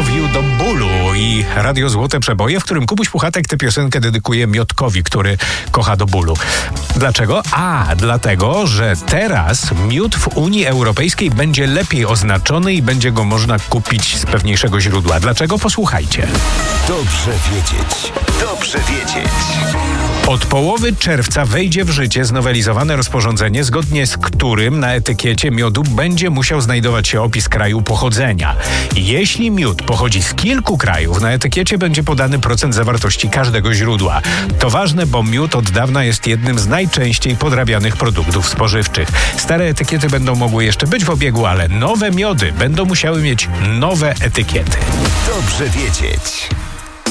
Love You do bólu i Radio Złote Przeboje, w którym Kubuś Puchatek tę piosenkę dedykuje miodkowi, który kocha do bólu. Dlaczego? Dlatego, że teraz miód w Unii Europejskiej będzie lepiej oznaczony i będzie go można kupić z pewniejszego źródła. Dlaczego? Posłuchajcie. Dobrze wiedzieć. Dobrze wiedzieć. Od połowy czerwca wejdzie w życie znowelizowane rozporządzenie, zgodnie z którym na etykiecie miodu będzie musiał znajdować się opis kraju pochodzenia. Jeśli miód pochodzi z kilku krajów, na etykiecie będzie podany procent zawartości każdego źródła. To ważne, bo miód od dawna jest jednym z najczęściej podrabianych produktów spożywczych. Stare etykiety będą mogły jeszcze być w obiegu, ale nowe miody będą musiały mieć nowe etykiety. Dobrze wiedzieć.